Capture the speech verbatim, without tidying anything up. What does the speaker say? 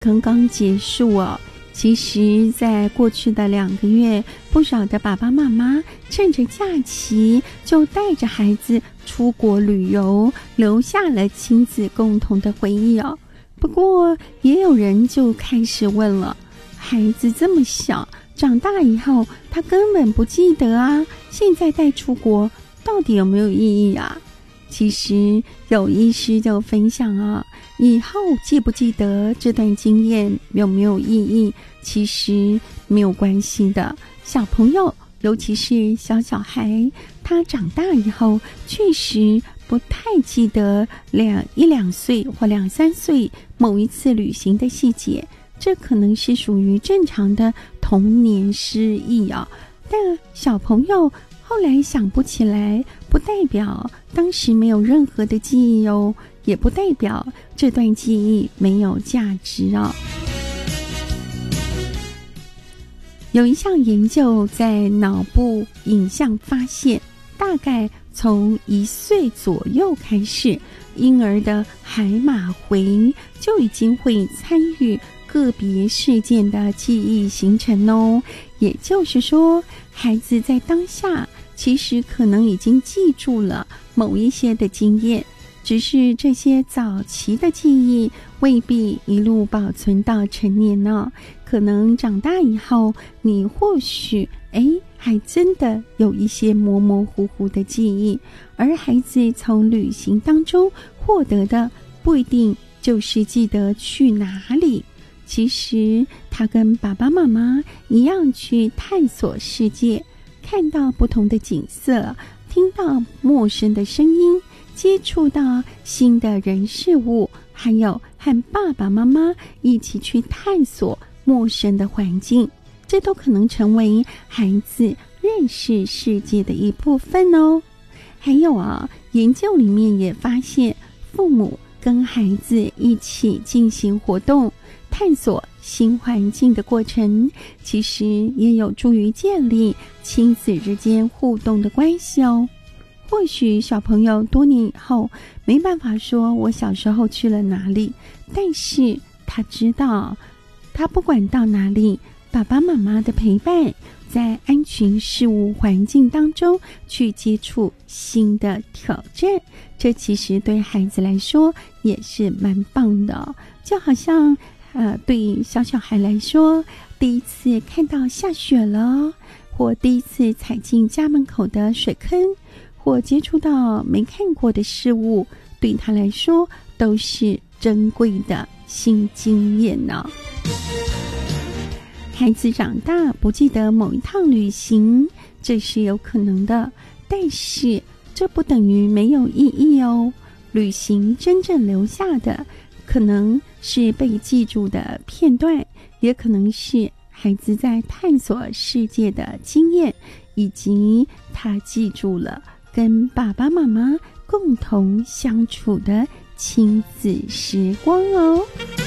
刚刚结束哦。其实在过去的两个月，不少的爸爸妈妈趁着假期就带着孩子出国旅游，留下了亲子共同的回忆哦。不过也有人就开始问了，孩子这么小，长大以后他根本不记得啊，现在带出国到底有没有意义啊？其实有医师就分享啊，以后记不记得这段经验有没有意义，其实没有关系的。小朋友，尤其是小小孩，他长大以后确实不太记得两一两岁或两三岁某一次旅行的细节，这可能是属于正常的童年失忆啊。但小朋友后来想不起来，不代表当时没有任何的记忆哦，也不代表这段记忆没有价值哦。有一项研究在脑部影像发现，大概从一岁左右开始，婴儿的海马回就已经会参与个别事件的记忆形成哦。也就是说，孩子在当下其实可能已经记住了某一些的经验，只是这些早期的记忆未必一路保存到成年呢。可能长大以后，你或许哎，还真的有一些模模糊糊的记忆，而孩子从旅行当中获得的不一定就是记得去哪里。其实他跟爸爸妈妈一样去探索世界，看到不同的景色，听到陌生的声音，接触到新的人事物，还有和爸爸妈妈一起去探索陌生的环境，这都可能成为孩子认识世界的一部分哦。还有啊，研究里面也发现，父母跟孩子一起进行活动，探索新环境的过程，其实也有助于建立亲子之间互动的关系哦。或许小朋友多年以后没办法说我小时候去了哪里，但是他知道，他不管到哪里，爸爸妈妈的陪伴，在安全事物环境当中去接触新的挑战，这其实对孩子来说也是蛮棒的哦。就好像呃，对小小孩来说，第一次看到下雪了，或第一次踩进家门口的水坑，或接触到没看过的事物，对他来说都是珍贵的新经验呢。孩子长大不记得某一趟旅行，这是有可能的，但是这不等于没有意义哦。旅行真正留下的可能是被记住的片段，也可能是孩子在探索世界的经验，以及他记住了跟爸爸妈妈共同相处的亲子时光哦。